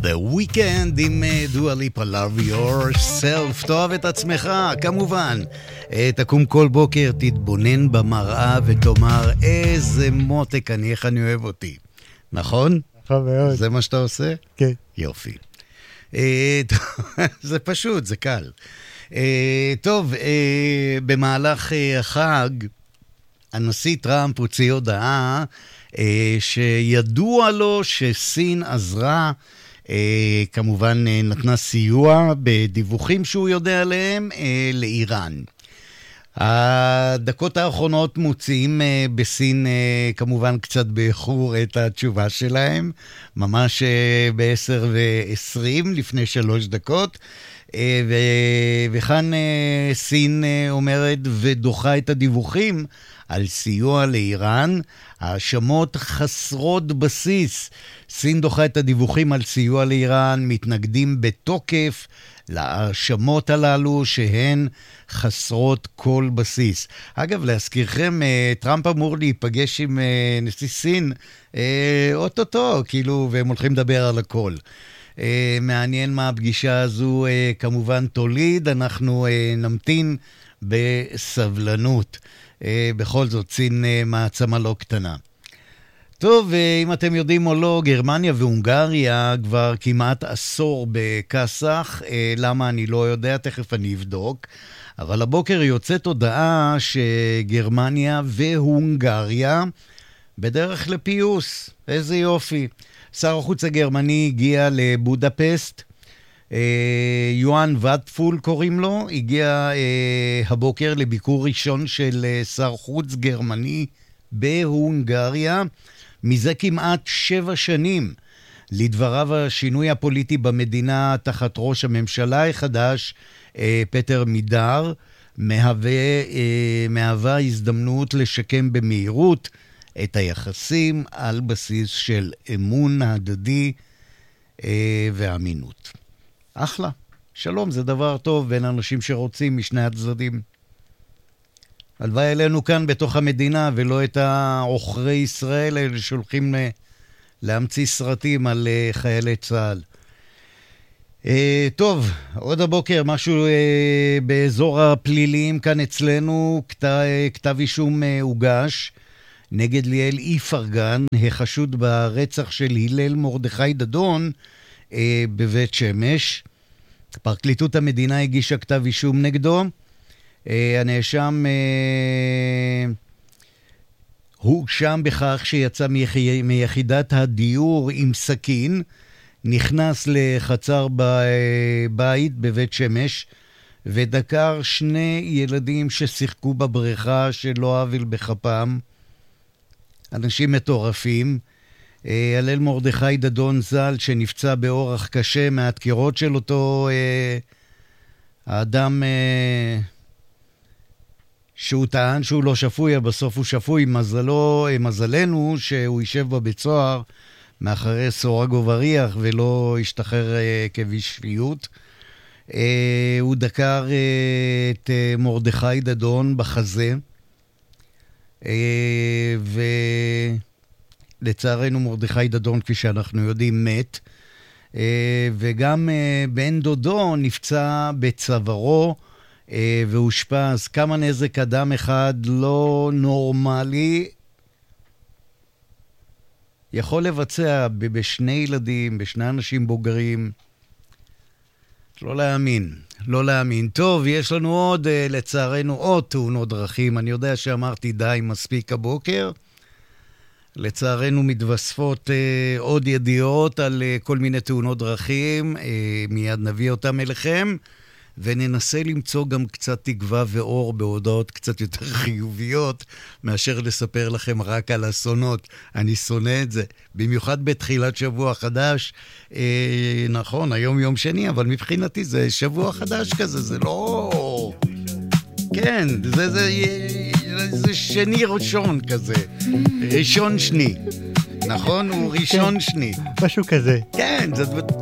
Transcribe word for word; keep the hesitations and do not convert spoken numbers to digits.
The Weekend עם דואה ליפה, Love Yourself. תאהב את עצמך, כמובן. תקום כל בוקר, תתבונן במראה ותאמר איזה מותק אני, איך אני אוהב אותי. נכון? נכון מאוד. זה מה שאתה עושה? כן. יופי. זה פשוט, זה קל. טוב, במהלך החג, הנשיא טראמפ הוציא הודעה שידוע לו שסין עזרה, כמובן נתנה סיוע בדיווחים שהוא יודע עליהם לאיראן. הדקות האחרונות מוציאים בסין כמובן קצת באיחור את התשובה שלהם, ממש ב-עשר ועשרים לפני שלוש דקות, וכאן סין אומרת ודוחה את הדיווחים על סיוע לאיראן, האשמות חסרות בסיס. סין דוחה את הדיווחים על סיוע לאיראן, מתנגדים בתוקף להאשמות הללו שהן חסרות כל בסיס. אגב, להזכירכם, טראמפ אמור להיפגש עם נשיא סין אוטוטו, כאילו, והם הולכים לדבר על הכל. מעניין מה הפגישה הזו כמובן תוליד, אנחנו נמתין בסבלנות. בכל זאת, סין מעצמה לא קטנה. טוב, אם אתם יודעים או לא, גרמניה והונגריה כבר כמעט עשור בכסח. למה אני לא יודע, תכף אני אבדוק. אבל הבוקר יוצאת הודעה שגרמניה והונגריה בדרך לפיוס. איזה יופי. שר החוץ הגרמני הגיע לבודפסט, יואן וטפול קוראים לו, הגיע הבוקר לביקור ראשון של שר חוץ גרמני בהונגריה, מזה כמעט שבע שנים. לדבריו, השינוי הפוליטי במדינה תחת ראש הממשלה החדש, פטר מידר, מהווה, מהווה הזדמנות לשקם במהירות את היחסים על בסיס של אמון הדדי ואמינות. אחלה. שלום, זה דבר טוב בין אנשים שרוצים משני הצדדים. הלוואי אלינו כאן בתוך המדינה, ולא את העוכרי ישראל האלה שהולכים להמציא סרטים על חיילי צה"ל. טוב, עוד הבוקר משהו באזור הפליליים כאן אצלנו, כתב, כתב אישום הוגש נגד ליאל איפרגן, החשוד ברצח של הלל מרדכי דדון בבית שמש. פרקליטות המדינה הגישה כתב אישום נגדו. הנאשם הואשם בכך שיצא מיחידת הדיור עם סכין, נכנס לחצר בית בבית שמש ודקר שני ילדים ששיחקו בבריכה שלא עוול בכפם. אנשים מטורפים. הלל מרדכי דדון ז"ל שנפצע באורח קשה מהדקירות של אותו אה, האדם אה, שהוא טען שהוא לא שפוי, בסוף הוא שפוי. מזלו, מזלנו שהוא יישב בבית סוהר מאחורי סורג ובריח ולא ישתחרר אה, כבשפיות. אה, הוא דקר אה, את אה, מרדכי דדון בחזה, אה, ו... לצערנו מרדכי דדון, כפי שאנחנו יודעים, מת, וגם בן דודו נפצע בצווארו והושפז. כמה נזק אדם אחד לא נורמלי יכול לבצע בשני ילדים, בשני אנשים בוגרים. לא להאמין, לא להאמין. טוב, יש לנו עוד, לצערנו, עוד תאונות דרכים. אני יודע שאמרתי די מספיק הבוקר. לצערנו מתווספות אה, עוד ידיעות על אה, כל מיני תאונות דרכים. אה, מיד נביא אותם אליכם, וננסה למצוא גם קצת תקווה ואור בהודעות קצת יותר חיוביות, מאשר לספר לכם רק על אסונות. אני שונא את זה, במיוחד בתחילת שבוע חדש. אה, נכון, היום יום שני, אבל מבחינתי זה שבוע חדש כזה, זה לא... כן, זה, זה, זה שני ראשון כזה. ראשון שני. נכון? הוא ראשון שני. משהו כזה. כן, זה...